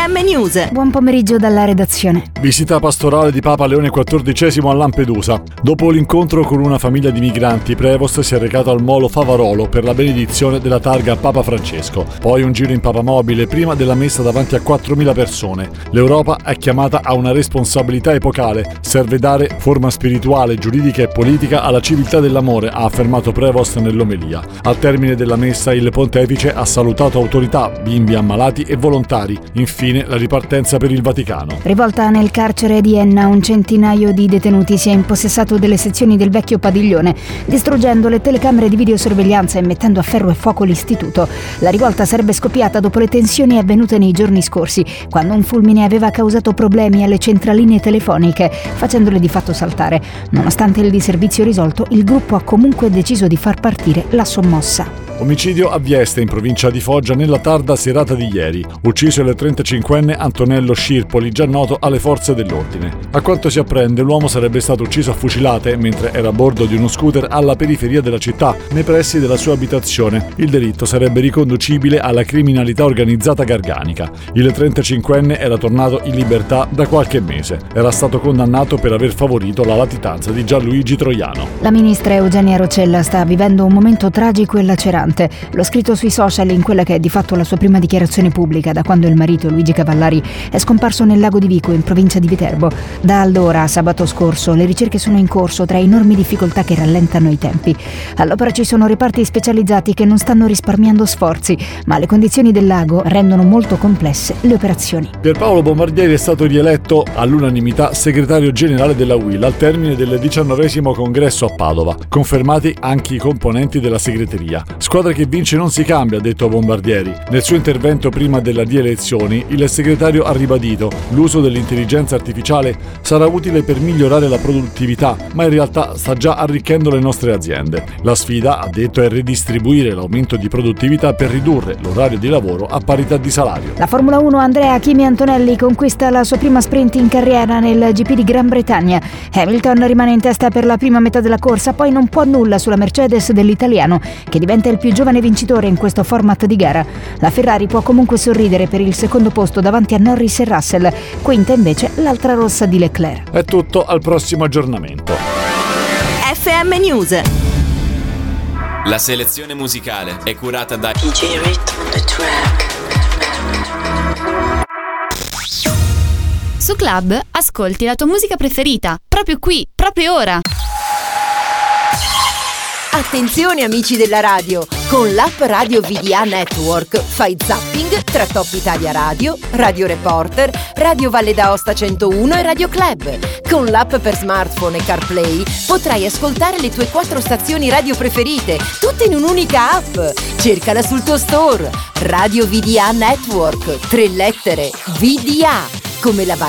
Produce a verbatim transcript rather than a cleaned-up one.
M News. Buon pomeriggio dalla redazione. Visita pastorale di Papa Leone quattordicesimo a Lampedusa. Dopo l'incontro con una famiglia di migranti, Prevost si è recato al molo Favarolo per la benedizione della targa a Papa Francesco. Poi un giro in papamobile prima della messa davanti a quattromila persone. L'Europa è chiamata a una responsabilità epocale. Serve dare forma spirituale, giuridica e politica alla civiltà dell'amore, ha affermato Prevost nell'omelia. Al termine della messa il pontefice ha salutato autorità, bimbi ammalati e volontari. Infine la ripartenza per il Vaticano. Rivolta nel carcere di Enna, un centinaio di detenuti si è impossessato delle sezioni del vecchio padiglione, distruggendo le telecamere di videosorveglianza e mettendo a ferro e fuoco l'istituto. La rivolta sarebbe scoppiata dopo le tensioni avvenute nei giorni scorsi, quando un fulmine aveva causato problemi alle centraline telefoniche, facendole di fatto saltare. Nonostante il disservizio risolto, il gruppo ha comunque deciso di far partire la sommossa. Omicidio a Vieste, in provincia di Foggia, nella tarda serata di ieri. Ucciso il trentacinquenne Antonello Scirpoli, già noto alle forze dell'ordine. A quanto si apprende, l'uomo sarebbe stato ucciso a fucilate mentre era a bordo di uno scooter alla periferia della città, nei pressi della sua abitazione. Il delitto sarebbe riconducibile alla criminalità organizzata garganica. Il trentacinquenne era tornato in libertà da qualche mese. Era stato condannato per aver favorito la latitanza di Gianluigi Troiano. La ministra Eugenia Roccella sta vivendo un momento tragico e lacerante. L'ho scritto sui social in quella che è di fatto la sua prima dichiarazione pubblica da quando il marito Luigi Cavallari è scomparso nel lago di Vico in provincia di Viterbo. Da allora, sabato scorso, le ricerche sono in corso tra enormi difficoltà che rallentano i tempi. All'opera ci sono reparti specializzati che non stanno risparmiando sforzi, ma le condizioni del lago rendono molto complesse le operazioni. Pierpaolo Bombardieri è stato rieletto all'unanimità segretario generale della U I L al termine del diciannovesimo congresso a Padova, confermati anche i componenti della segreteria. Squadra che vince non si cambia, ha detto Bombardieri. Nel suo intervento prima della rielezioni, il segretario ha ribadito: l'uso dell'intelligenza artificiale sarà utile per migliorare la produttività, ma in realtà sta già arricchendo le nostre aziende. La sfida, ha detto, è ridistribuire l'aumento di produttività per ridurre l'orario di lavoro a parità di salario. La Formula uno Andrea Kimi Antonelli conquista la sua prima sprint in carriera nel G P di Gran Bretagna. Hamilton rimane in testa per la prima metà della corsa, poi non può nulla sulla Mercedes dell'italiano, che diventa il più giovane vincitore in questo format di gara. La Ferrari può comunque sorridere per il secondo posto davanti a Norris e Russell, quinta invece l'altra rossa di Leclerc. È tutto, al prossimo aggiornamento. F M News. La selezione musicale è curata da D J Rhythm on the track. Su Club ascolti la tua musica preferita, proprio qui, proprio ora. Attenzione amici della radio, con l'app Radio V D A Network fai zapping tra Top Italia Radio, Radio Reporter, Radio Valle d'Aosta centouno e Radio Club. Con l'app per smartphone e CarPlay potrai ascoltare le tue quattro stazioni radio preferite, tutte in un'unica app. Cercala sul tuo store. Radio V D A Network, tre lettere, V D A, come la